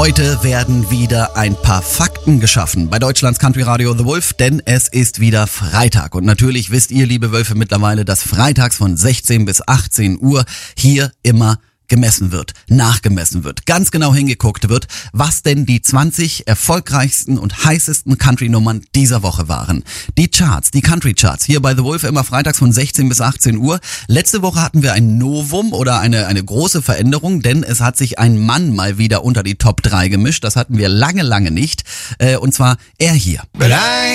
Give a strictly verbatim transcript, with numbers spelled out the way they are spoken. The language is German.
Heute werden wieder ein paar Fakten geschaffen bei Deutschlands Country Radio The Wolf, denn es ist wieder Freitag. Und natürlich wisst ihr, liebe Wölfe, mittlerweile, dass freitags von sechzehn bis achtzehn Uhr hier immer gemessen wird, nachgemessen wird, ganz genau hingeguckt wird, was denn die zwanzig erfolgreichsten und heißesten Country-Nummern dieser Woche waren. Die Charts, die Country-Charts, hier bei The Wolf immer freitags von sechzehn bis achtzehn Uhr. Letzte Woche hatten wir ein Novum oder eine eine große Veränderung, denn es hat sich ein Mann mal wieder unter die Top drei gemischt. Das hatten wir lange, lange nicht. Äh, und zwar er hier. But I